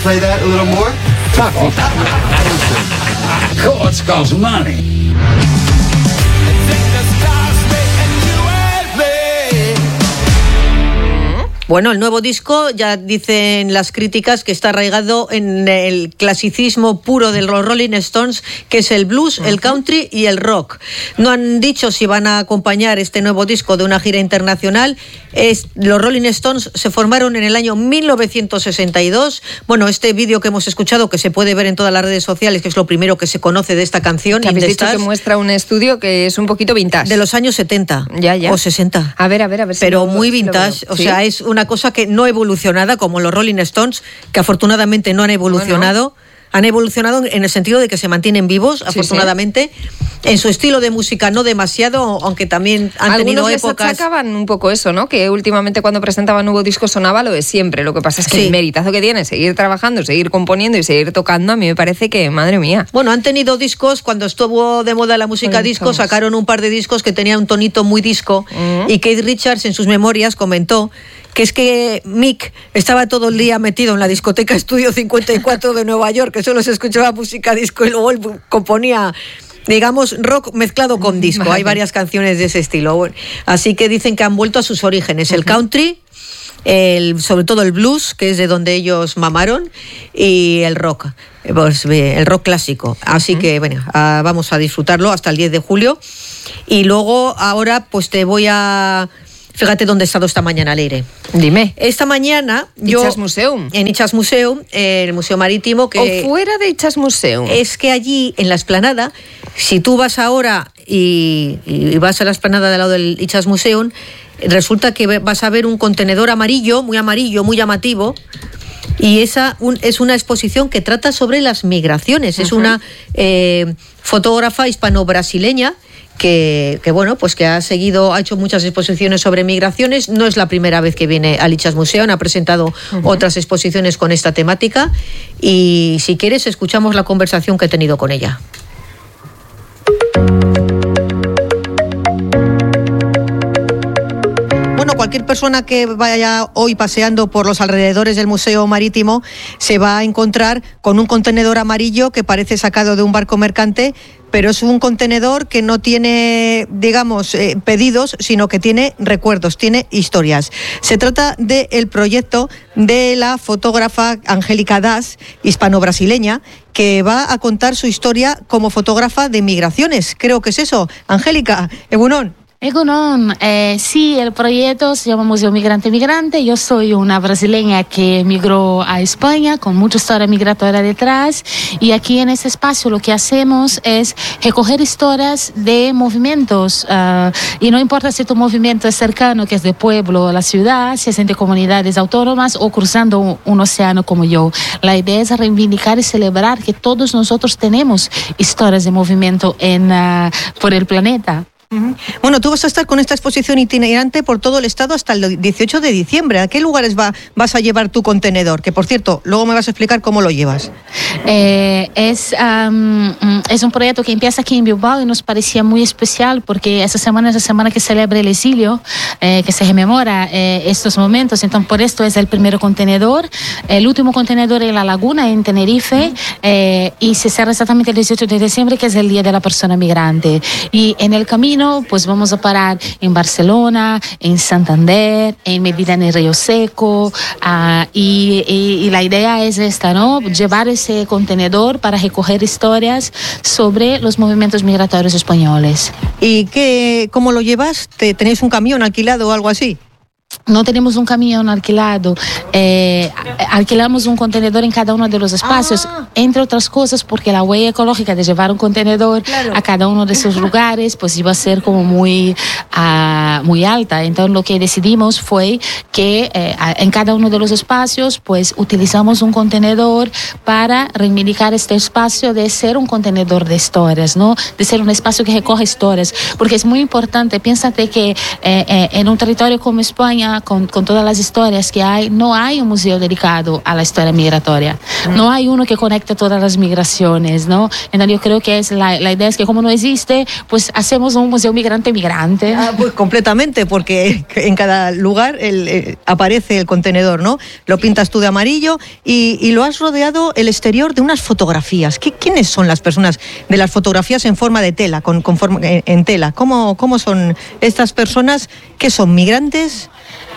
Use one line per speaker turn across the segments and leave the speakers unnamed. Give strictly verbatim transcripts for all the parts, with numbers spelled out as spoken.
play that a little more?
Chords cost money.
Bueno, el nuevo disco, ya dicen las críticas, que está arraigado en el clasicismo puro de los Rolling Stones, que es el blues, uh-huh. el country y el rock. No han dicho si van a acompañar este nuevo disco de una gira internacional. Es, los Rolling Stones se formaron en el año mil novecientos sesenta y dos. Bueno, este vídeo que hemos escuchado, que se puede ver en todas las redes sociales, que es lo primero que se conoce de esta canción.
Que habéis dicho que muestra un estudio que es un poquito vintage.
De los años setenta
ya, ya.
o sesenta.
A ver, a ver, a ver. Si
Pero
lo,
muy
si
vintage, o
¿sí?
sea, es una cosa que no evolucionada como los Rolling Stones, que afortunadamente no han evolucionado. Bueno. Han evolucionado en el sentido de que se mantienen vivos, sí, afortunadamente. Sí. En su estilo de música no demasiado, aunque también han
Algunos
tenido
les
épocas...
achacaban un poco eso, ¿no? Que últimamente cuando presentaban nuevo disco sonaba lo de siempre. Lo que pasa es que sí. el meritazo que tiene seguir trabajando, seguir componiendo y seguir tocando, a mí me parece que, madre mía.
Bueno, han tenido discos, cuando estuvo de moda la música Ay, disco, estamos. sacaron un par de discos que tenían un tonito muy disco, uh-huh. y Keith Richards en sus memorias comentó que es que Mick estaba todo el día metido en la discoteca Estudio cincuenta y cuatro de Nueva York, que solo se escuchaba música disco y luego él componía, digamos, rock mezclado con disco. Vale. Hay varias canciones de ese estilo. Bueno, así que dicen que han vuelto a sus orígenes, el country, el, sobre todo el blues, que es de donde ellos mamaron, y el rock, pues, el rock clásico. Así uh-huh. que, bueno, uh, vamos a disfrutarlo hasta el diez de julio. Y luego, ahora, pues te voy a... Fíjate dónde he estado esta mañana, Leire.
Dime.
Esta mañana yo...
Itxas Museum.
En Itxas Museum, el Museo Marítimo. Que
o fuera de Itxas Museum.
Es que allí, en la explanada, si tú vas ahora y, y vas a la explanada del lado del Itxas Museum, resulta que vas a ver un contenedor amarillo, muy amarillo, muy llamativo. Y esa un, es una exposición que trata sobre las migraciones. Uh-huh. Es una eh, fotógrafa hispano-brasileña Que, que bueno, pues que ha seguido, ha hecho muchas exposiciones sobre migraciones. No es la primera vez que viene al Itxas Museum, ha presentado uh-huh. otras exposiciones con esta temática, y si quieres escuchamos la conversación que he tenido con ella. Bueno, cualquier persona que vaya hoy paseando por los alrededores del Museo Marítimo se va a encontrar con un contenedor amarillo que parece sacado de un barco mercante, pero es un contenedor que no tiene, digamos, eh, pedidos, sino que tiene recuerdos, tiene historias. Se trata del proyecto de la fotógrafa Angélica Das, hispano-brasileña, que va a contar su historia como fotógrafa de migraciones. Creo que es eso. Angélica, egunon.
Egunon, eh, sí, el proyecto se llama Museo Migrante Migrante. Yo soy una brasileña que emigró a España con mucha historia migratoria detrás, y aquí en este espacio lo que hacemos es recoger historias de movimientos, uh, y no importa si tu movimiento es cercano, que es de pueblo a la ciudad, si es entre comunidades autónomas o cruzando un, un océano como yo. La idea es reivindicar y celebrar que todos nosotros tenemos historias de movimiento en, uh, por el planeta.
Bueno, tú vas a estar con esta exposición itinerante por todo el estado hasta el dieciocho de diciembre. ¿A qué lugares va, vas a llevar tu contenedor? Que, por cierto, luego me vas a explicar cómo lo llevas.
Eh, es, um, es un proyecto que empieza aquí en Bilbao y nos parecía muy especial porque esta semana es la semana que celebra el exilio, eh, que se rememora eh, estos momentos. Entonces, por esto es el primer contenedor. El último contenedor en La Laguna, en Tenerife, eh, y se cierra exactamente el dieciocho de diciembre, que es el Día de la Persona Migrante. Y en el camino pues vamos a parar en Barcelona, en Santander, en Medina, en el Río Seco, uh, y, y, y la idea es esta, ¿no? Llevar ese contenedor para recoger historias sobre los movimientos migratorios españoles.
¿Y qué, cómo lo llevas? ¿Te, ¿Tenéis un camión alquilado o algo así?
No tenemos un camión alquilado, eh, alquilamos un contenedor en cada uno de los espacios, ah. entre otras cosas porque la huella ecológica de llevar un contenedor claro. a cada uno de esos lugares pues iba a ser como muy, uh, muy alta. Entonces lo que decidimos fue que eh, en cada uno de los espacios pues utilizamos un contenedor para reivindicar este espacio de ser un contenedor de historias, ¿no? De ser un espacio que recoge historias, porque es muy importante. Piénsate que eh, eh, en un territorio como España España, con, con todas las historias que hay, no hay un museo dedicado a la historia migratoria. Mm. No hay uno que conecte todas las migraciones, ¿no? Entonces yo creo que es la, la idea es que como no existe, pues hacemos un museo migrante-migrante.
Ah, pues completamente, porque en cada lugar el, el, aparece el contenedor, ¿no? Lo pintas tú de amarillo y, y lo has rodeado el exterior de unas fotografías. ¿Qué, ¿Quiénes son las personas de las fotografías en forma de tela, con, con forma, en, en tela? ¿Cómo, ¿Cómo son estas personas? ¿Qué son, migrantes?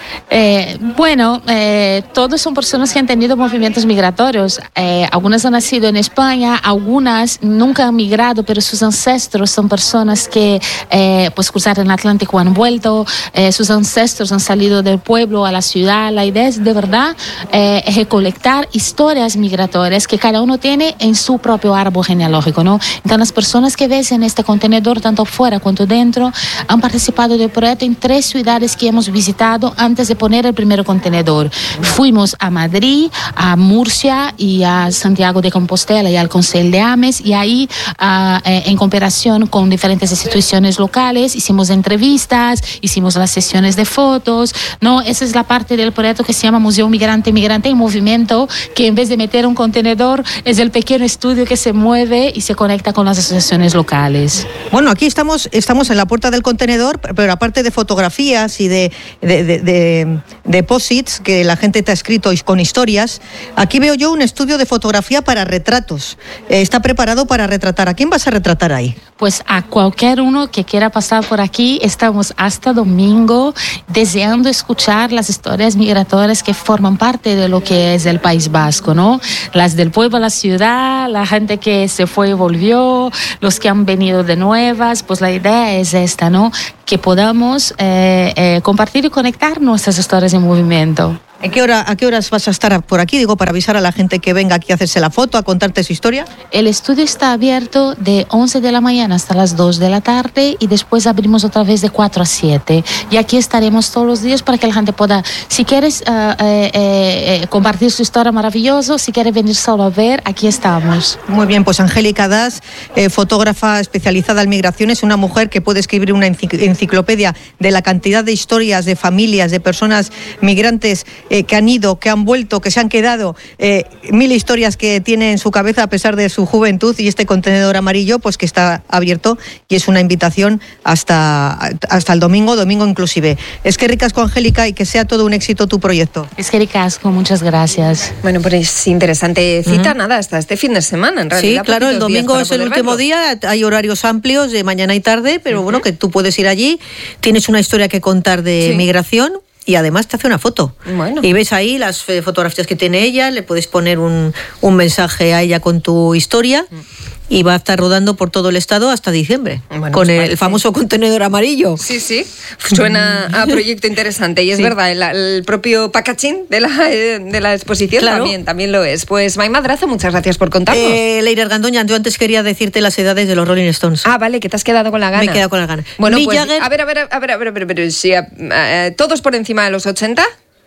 Eh, bueno, eh, todos son personas que han tenido movimientos migratorios. Eh, algunas han nacido en España, algunas nunca han migrado, pero sus ancestros son personas que eh, pues cruzaron el Atlántico, han vuelto, eh, sus ancestros han salido del pueblo a la ciudad. La idea es de verdad eh, recolectar historias migratorias que cada uno tiene en su propio árbol genealógico, ¿no? Entonces las personas que ves en este contenedor, tanto fuera cuanto dentro, han participado del proyecto en tres ciudades que hemos visitado antes de poner el primer contenedor. Fuimos a Madrid, a Murcia y a Santiago de Compostela y al Consell de Ames, y ahí uh, eh, en cooperación con diferentes instituciones locales hicimos entrevistas, hicimos las sesiones de fotos, ¿no? Esa es la parte del proyecto que se llama Museo Migrante Migrante en Movimiento, que en vez de meter un contenedor es el pequeño estudio que se mueve y se conecta con las asociaciones locales.
Bueno, aquí estamos, estamos en la puerta del contenedor, pero aparte de fotografías y de, de, de, de deposits que la gente te ha escrito con historias, aquí veo yo un estudio de fotografía para retratos. Eh, está preparado para retratar. ¿A quién vas a retratar ahí?
Pues a cualquier uno que quiera pasar por aquí. Estamos hasta domingo deseando escuchar las historias migratorias que forman parte de lo que es el País Vasco, ¿no? Las del pueblo a la ciudad, la gente que se fue y volvió, los que han venido de nuevas. Pues la idea es esta, ¿no? Que podamos eh, eh, compartir y conectar nuestras historias en movimiento.
¿En qué hora, ¿A qué horas vas a estar por aquí? Digo, para avisar a la gente que venga aquí a hacerse la foto, a contarte su historia.
El estudio está abierto de once de la mañana hasta las dos de la tarde y después abrimos otra vez de cuatro a siete. Y aquí estaremos todos los días para que la gente pueda, si quieres uh, eh, eh, compartir su historia maravillosa, si quieres venir solo a ver, aquí estamos.
Muy bien, pues Angélica Das, eh, fotógrafa especializada en migraciones, una mujer que puede escribir una enciclopedia de la cantidad de historias, de familias, de personas migrantes Eh, que han ido, que han vuelto, que se han quedado, eh, mil historias que tiene en su cabeza a pesar de su juventud, y este contenedor amarillo pues que está abierto y es una invitación hasta, hasta el domingo, domingo inclusive. Es que ricasco, Angélica, y que sea todo un éxito tu proyecto.
Es que ricasco, muchas gracias.
Bueno, pues es interesante cita, uh-huh. nada, hasta este fin de semana en realidad.
Sí, claro, el domingo es el último verlo. día, hay horarios amplios de mañana y tarde, pero uh-huh. bueno, que tú puedes ir allí, tienes una historia que contar de sí. migración, y además te hace una foto. Bueno. Y ves ahí las eh, fotografías que tiene ella, le puedes poner un, un mensaje a ella con tu historia. Y va a estar rodando por todo el estado hasta diciembre, bueno, con el parece. famoso contenedor amarillo.
Sí, sí, suena a proyecto interesante. Y es sí. verdad, el, el propio packaging de la, de la exposición claro. también, también lo es. Pues May Madrazo, muchas gracias por contarnos.
Eh, Leire Argandoña, yo antes quería decirte las edades de los Rolling Stones.
Ah, vale, que te has quedado con la gana.
Me he quedado con la gana.
Bueno, Mick pues, Jagger... a ver, a ver, a ver, a ver, a ver, a ver, si, a, a, ¿todos por encima de los ochenta?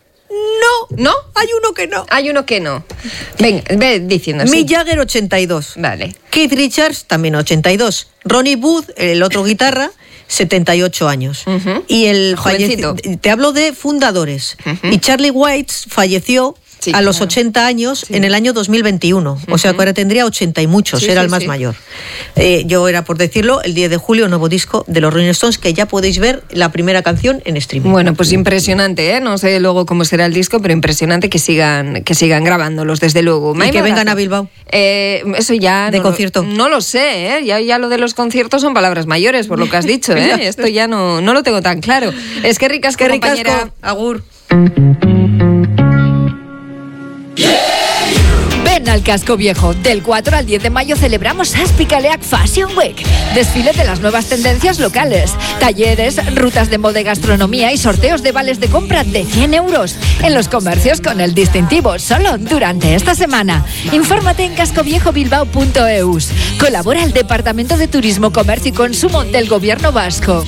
No,
¿no?
Hay uno que no.
Hay uno que no. Venga, ve diciendo así.
Mick Jagger, ochenta y dos.
Vale.
Keith Richards, también ochenta y dos. Ronnie Wood, el otro guitarra, setenta y ocho años. Uh-huh. Y el
jovencito.
Falleci- te hablo de fundadores. Uh-huh. Y Charlie White falleció sí, a los claro. ochenta años sí. en el año dos mil veintiuno. Uh-huh. O sea, que ahora tendría ochenta y muchos, sí, era sí, el más sí. mayor. Eh, yo era, por decirlo, el diez de julio, nuevo disco de los Rolling Stones, que ya podéis ver la primera canción en streaming.
Bueno, pues impresionante, ¿eh? No sé luego cómo será el disco, pero impresionante que sigan, que sigan grabándolos, desde luego.
Y May que vengan a Bilbao.
Eh, eso ya...
De
no,
concierto.
No lo sé, ¿eh? Ya, ya lo de los conciertos son palabras mayores, por lo que has dicho, ¿eh? Esto ya no, no lo tengo tan claro. Es que ricas que compañera...
Agur.
Ven al Casco Viejo. Del cuatro al diez de mayo celebramos Aspicaleac Fashion Week. Desfile de las nuevas tendencias locales, talleres, rutas de moda y gastronomía y sorteos de vales de compra de cien euros en los comercios con el distintivo solo durante esta semana. Infórmate en cascoviejobilbao punto eus. Colabora el Departamento de Turismo, Comercio y Consumo del Gobierno Vasco.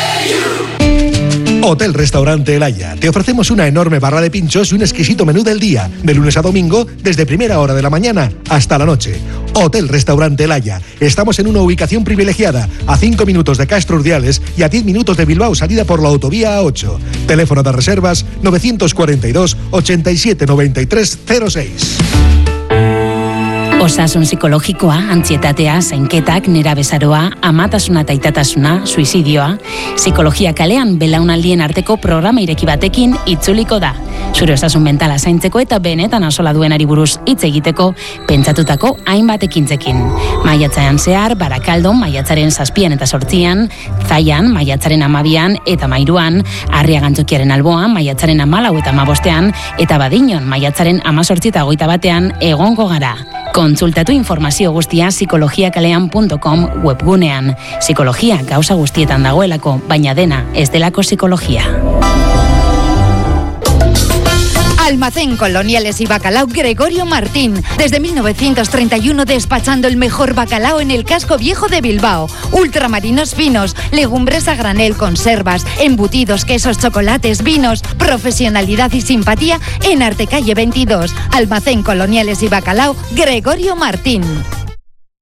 Hotel Restaurante El Haya. Te ofrecemos una enorme barra de pinchos y un exquisito menú del día, de lunes a domingo, desde primera hora de la mañana hasta la noche. Hotel Restaurante El Haya. Estamos en una ubicación privilegiada, a cinco minutos de Castro Urdiales y a diez minutos de Bilbao, salida por la autovía A ocho. Teléfono de reservas novecientos cuarenta y dos, ochenta y siete, noventa y tres, cero seis.
Osasun psikologikoa, antzietatea, zainketak, nerabezaroa, amatasuna eta itatasuna, suizidioa, psikologia kalean belaunaldien arteko programa ireki batekin itzuliko da. Zure osasun mentala zaintzeko eta benetan asola duenari buruz hitz egiteko pentsatutako hainbat ekintzekin. Maiatzean zehar, Barakaldon, maiatzaren zazpian eta sortzian, Zaian, maiatzaren amabian eta mairuan, Arriagantzokiaren alboan, maiatzaren amalau eta amabostean, eta Badinon, maiatzaren amazortzi eta hogeita batean egongo gara. Kontsultatu informazio guztia psikologiakalean punto com webgunean. Psikologia gauza guztietan dagoelako, baina dena ez delako psikologia.
Almacén Coloniales y Bacalao Gregorio Martín. Desde mil novecientos treinta y uno despachando el mejor bacalao en el casco viejo de Bilbao. Ultramarinos finos, legumbres a granel, conservas, embutidos, quesos, chocolates, vinos. Profesionalidad y simpatía en Artecalle veintidós. Almacén Coloniales y Bacalao Gregorio Martín.